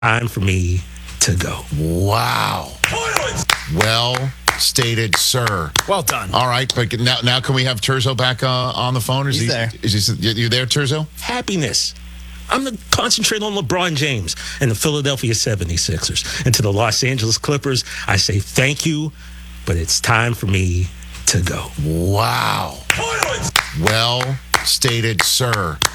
time for me to go. Wow. Well stated, sir. Well done. All right, but now can we have Turzo back on the phone? He's there. You there, Turzo? Happiness. I'm going to concentrate on LeBron James and the Philadelphia 76ers. And to the Los Angeles Clippers, I say thank you, but it's time for me to go. Wow. Well stated, sir.